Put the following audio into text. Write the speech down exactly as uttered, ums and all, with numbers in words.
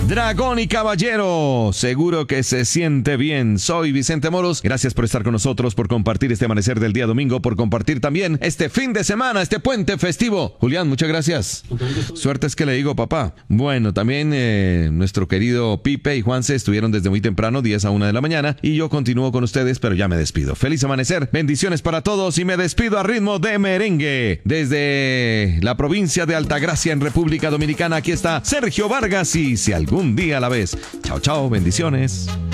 Dragón y caballero, seguro que se siente bien. Soy Vicente Moros. Gracias por estar con nosotros, por compartir este amanecer del día domingo, por compartir también este fin de semana, este puente festivo. Julián, muchas gracias. Suerte es que le digo, papá. Bueno, también eh, nuestro querido Pipe y Juanse estuvieron desde muy temprano, diez a una de la mañana, y yo continúo con ustedes, pero ya me despido. Feliz amanecer, bendiciones para todos y me despido a ritmo de merengue. Desde la provincia de Altagracia en República Dominicana, aquí está Sergio Vargas y Si algún día la ves. Chao, chao, bendiciones.